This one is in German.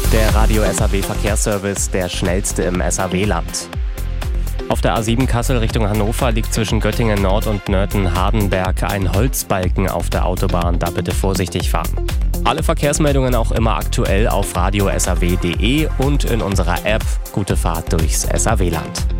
Der Radio SAW Verkehrsservice, der schnellste im SAW-Land. Auf der A7 Kassel Richtung Hannover liegt zwischen Göttingen Nord und Nörten-Hardenberg ein Holzbalken auf der Autobahn. Da bitte vorsichtig fahren. Alle Verkehrsmeldungen auch immer aktuell auf radiosaw.de und in unserer App. Gute Fahrt durchs SAW-Land.